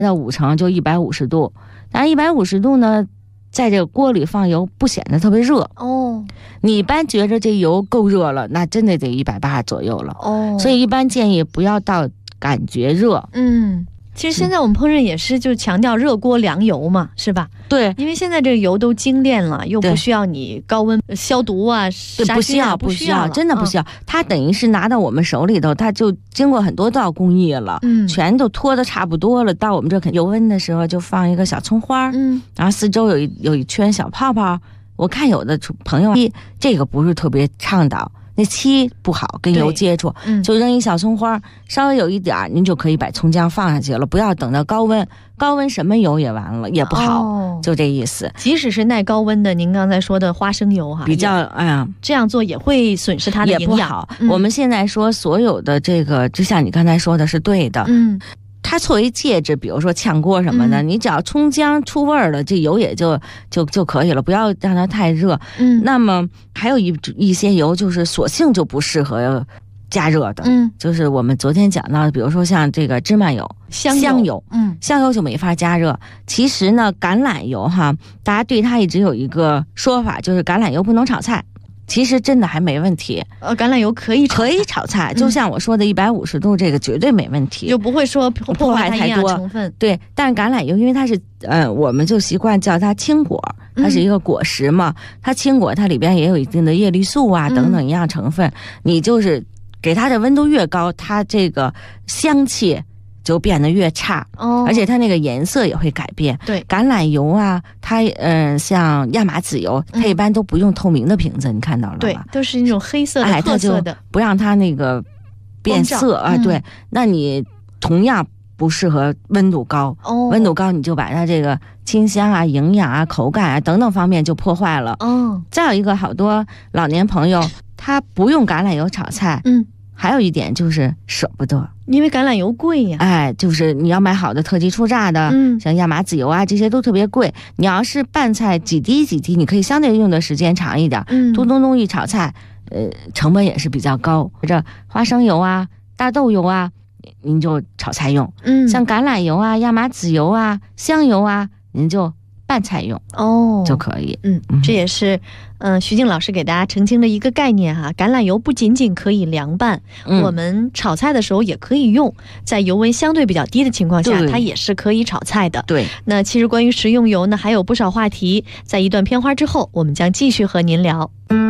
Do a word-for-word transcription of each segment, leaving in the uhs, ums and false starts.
到五成就一百五十度，但一百五十度呢，在这个锅里放油不显得特别热哦。 你一般觉着这油够热了，那真的得一百八左右了哦。 所以一般建议不要到感觉热。 嗯。其实现在我们烹饪也是就强调热锅凉油嘛，是吧？ 对， 因为现在这个油都精炼了，又不需要你高温消毒啊， 对，不需要，不需要，真的不需要。它等于是拿到我们手里头，它就经过很多道工艺了，嗯，全都脱得差不多了。到我们这油温的时候，就放一个小葱花，嗯，然后四周有一有一圈小泡泡。我看有的朋友这个不是特别倡导。那漆不好跟油接触，嗯，就扔一小葱花，稍微有一点您就可以把葱姜放上去了，不要等到高温，高温什么油也完了，也不好，哦，就这意思。 即使是耐高温的，您刚才说的花生油哈， 比较哎呀， 这样做也会损失它的营养， 也不好，嗯。我们现在说所有的这个，就像你刚才说的是对的，嗯。它作为介质，比如说炝锅什么的，嗯，你只要葱姜出味儿了，这油也就就就可以了，不要让它太热。嗯，那么还有一一些油就是索性就不适合加热的，嗯，就是我们昨天讲到的，比如说像这个芝麻油、 香油， 香油，嗯，香油就没法加热。其实呢，橄榄油哈，大家对它一直有一个说法，就是橄榄油不能炒菜。其实真的还没问题， 呃，橄榄油可以可以炒菜，嗯，就像我说的一百五十度，这个绝对没问题， 就不会说破坏太多成分。 对，但是橄榄油因为它是，呃，我们就习惯叫它青果，它是一个果实嘛，嗯，它青果它里边也有一定的叶绿素啊等等一样成分，嗯，你就是给它的温度越高，它这个香气就变得越差，哦，而且它那个颜色也会改变。 对， 橄榄油啊，它嗯、呃，像亚麻籽油，它一般都不用透明的瓶子，嗯，你看到了吗？ 对，都是那种黑色的、 哎、 褐色的， 不让它那个变色啊。对，嗯，那你同样不适合温度高，哦，温度高你就把它这个清香啊、营养啊、口感啊等等方面就破坏了。哦，再有一个，好多老年朋友他不用橄榄油炒菜，嗯。还有一点就是舍不得， 因为橄榄油贵呀。 哎，就是你要买好的特级初榨的，嗯，像亚麻籽油啊，这些都特别贵。你要是拌菜几滴几滴，你可以相对用的时间长一点。嗯，咚咚咚一炒菜，呃，成本也是比较高。这花生油啊、大豆油啊，您就炒菜用。嗯，像橄榄油啊、亚麻籽油啊、香油啊，您就拌菜用哦就可以。 嗯，这也是嗯、呃、徐静老师给大家澄清的一个概念哈。橄榄油不仅仅可以凉拌，嗯，我们炒菜的时候也可以用，在油温相对比较低的情况下，它也是可以炒菜的。 对， 那其实关于食用油呢，还有不少话题，在一段片花之后，我们将继续和您聊。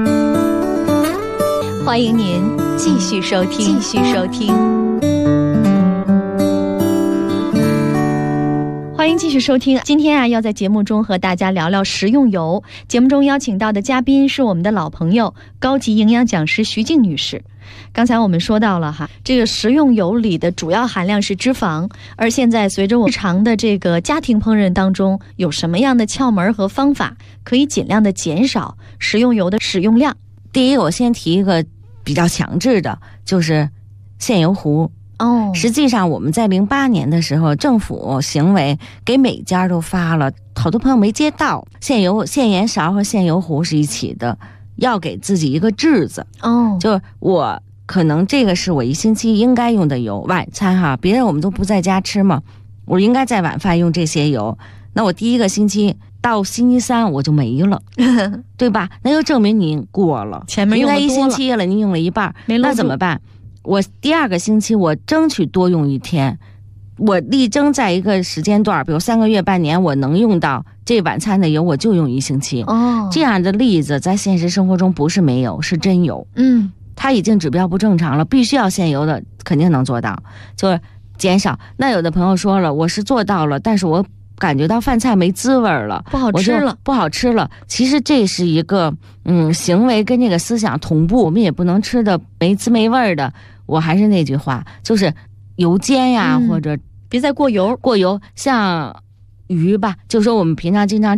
欢迎您继续收听，继续收听。欢迎继续收听，今天啊要在节目中和大家聊聊食用油。节目中邀请到的嘉宾是我们的老朋友，高级营养讲师徐静女士。刚才我们说到了哈，这个食用油里的主要含量是脂肪，而现在随着我们日常的这个家庭烹饪当中，有什么样的窍门和方法可以尽量的减少食用油的使用量？ 第一，我先提一个比较强制的，就是限油壶。哦，实际上我们在零八年的时候，政府行为给每家都发了，好多朋友没接到。限油、限盐勺和限油壶是一起的，要给自己一个质子。哦，就是我可能这个是我一星期应该用的油，晚餐哈，别人我们都不在家吃嘛，我应该在晚饭用这些油。那我第一个星期到星期三我就没了，对吧？那就证明您过了， 前面用了多了， 应该一星期了，您用了一半，那怎么办？我第二个星期我争取多用一天，我力争在一个时间段，比如三个月半年，我能用到这晚餐的油，我就用一星期。哦，这样的例子在现实生活中不是没有，是真有。嗯，它已经指标不正常了，必须要限油的肯定能做到，就是减少。那有的朋友说了，我是做到了，但是我感觉到饭菜没滋味了， 不好吃了， 不好吃了。其实这是一个嗯行为跟这个思想同步，我们也不能吃的没滋没味的。我还是那句话，就是油煎呀，嗯、或者别再过油， 过油。像鱼吧，就说我们平常经常